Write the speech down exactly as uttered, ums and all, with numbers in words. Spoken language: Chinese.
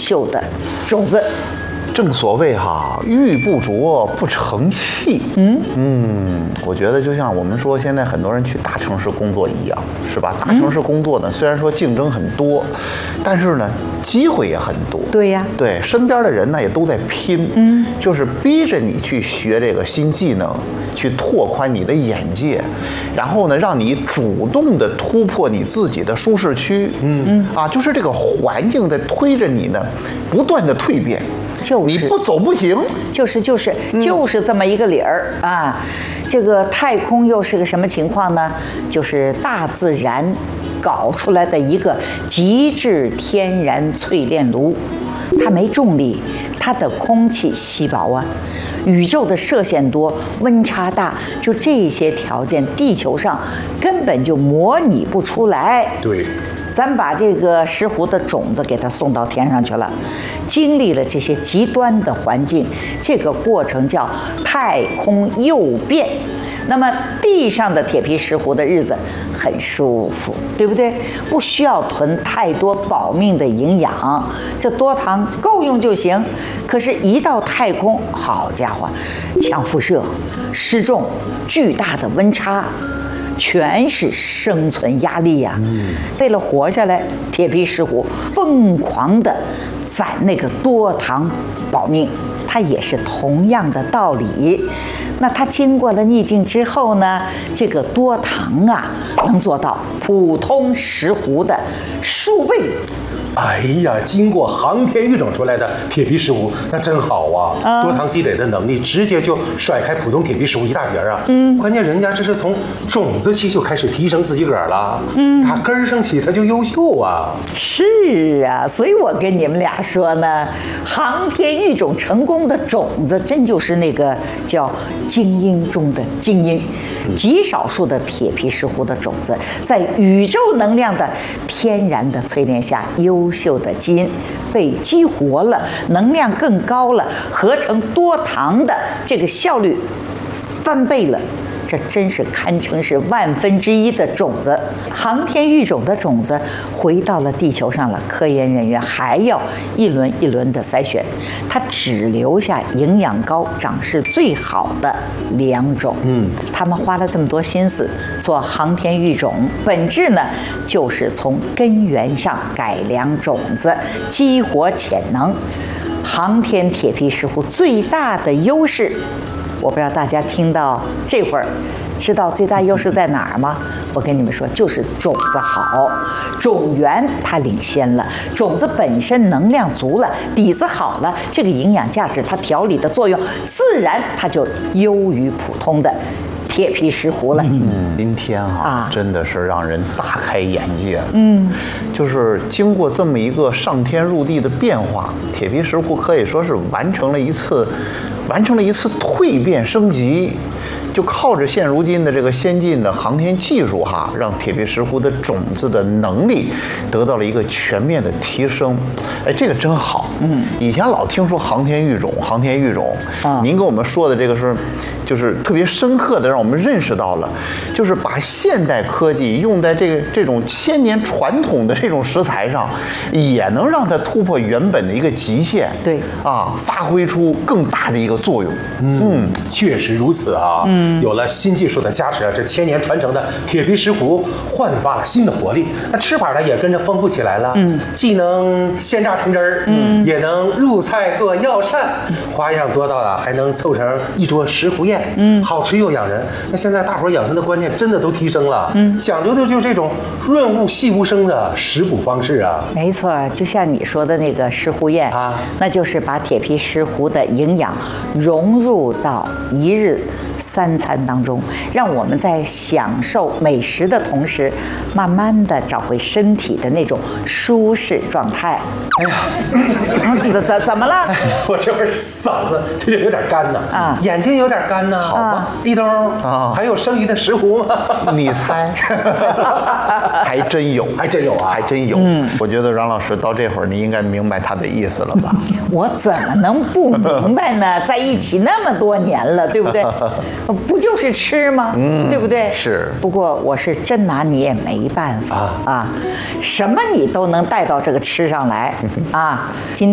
秀的种子。 正所谓哈，玉不琢不成器。嗯嗯，我觉得就像我们说，现在很多人去大城市工作一样，是吧？大城市工作呢，虽然说竞争很多，但是呢，机会也很多。 对呀， 对，身边的人呢也都在拼，嗯，就是逼着你去学这个新技能，去拓宽你的眼界，然后呢，让你主动的突破你自己的舒适区。嗯嗯，啊，就是这个环境在推着你呢，不断的蜕变。 就是你不走不行， 就是就是就是这么一个理儿啊。这个太空又是个什么情况呢？就是大自然搞出来的一个极致天然淬炼炉，它没重力，它的空气稀薄啊，宇宙的射线多，温差大，就这些条件，地球上根本就模拟不出来。 对。 咱把这个石斛的种子给它送到天上去了，经历了这些极端的环境，这个过程叫太空诱变。那么地上的铁皮石斛的日子很舒服，对不对？不需要囤太多保命的营养，这多糖够用就行。可是，一到太空，好家伙，强辐射、失重、巨大的温差。全是生存压力呀、啊！嗯、为了活下来，铁皮石斛疯狂地攒那个多糖保命，它也是同样的道理。那它经过了逆境之后呢，这个多糖啊，能做到普通石斛的数倍。 哎呀，经过航天育种出来的铁皮石斛，那真好啊！啊多糖积累的能力，直接就甩开普通铁皮石斛一大截啊！嗯，关键人家这是从种子期就开始提升自己个儿了，嗯，打根儿上起他就优秀啊！ 是啊，所以我跟你们俩说呢，航天育种成功的种子，真就是那个叫精英中的精英，极少数的铁皮石斛的种子，在宇宙能量的天然的淬炼下，优秀的基因被激活了，能量更高了，合成多糖的这个效率翻倍了。这真是堪称是万分之一的种子。航天育种的种子回到了地球上了，科研人员还要一轮一轮的筛选，它只留下营养高、长势最好的两种。嗯，他们花了这么多心思做航天育种，本质呢就是从根源上改良种子，激活潜能。航天铁皮石斛最大的优势，我不知道大家听到这会儿知道最大优势在哪儿吗？我跟你们说，就是种子好，种源它领先了，种子本身能量足了，底子好了，这个营养价值它调理的作用，自然它就优于普通的铁皮石斛了。 嗯，今天哈、啊，真的是让人大开眼界。嗯，就是经过这么一个上天入地的变化，铁皮石斛可以说是完成了一次。完成了一次蜕变升级，就靠着现如今的这个先进的航天技术哈，让铁皮石斛的种子的能力得到了一个全面的提升。哎，这个真好。嗯，以前老听说航天育种，航天育种，啊，您跟我们说的这个是，就是特别深刻的让我们认识到了，就是把现代科技用在这个这种千年传统的这种食材上，也能让它突破原本的一个极限。 对， 啊，发挥出更大的一个作用。 嗯，嗯确实如此啊。嗯，有了新技术的加持啊，这千年传承的铁皮石斛焕发了新的活力，那吃法呢也跟着丰富起来了。嗯，既能鲜榨成汁儿，嗯，也能入菜做药膳，花样多到了还能凑成一桌石斛宴。嗯，好吃又养人。那现在大伙养生的观念真的都提升了。嗯，讲究的就是这种润物细无声的食补方式啊。 没错，就像你说的那个石斛宴啊，那就是把铁皮石斛的营养融入到一日三餐当中，让我们在享受美食的同时，慢慢的找回身体的那种舒适状态。 哎呀， 怎怎怎么了？ 我这会儿嗓子这就有点干呢，啊，眼睛有点干呢。好吧，立冬啊，还有剩余的石斛吗？ 你猜？还真有， 还真有啊， 还真有。嗯，我觉得阮老师到这会儿，你应该明白他的意思了吧？ 我怎么能不明白呢？在一起那么多年了，对不对？不就是吃吗？嗯，对不对？ 是。 不过我是真拿你也没办法啊，啊，什么你都能带到这个吃上来啊。今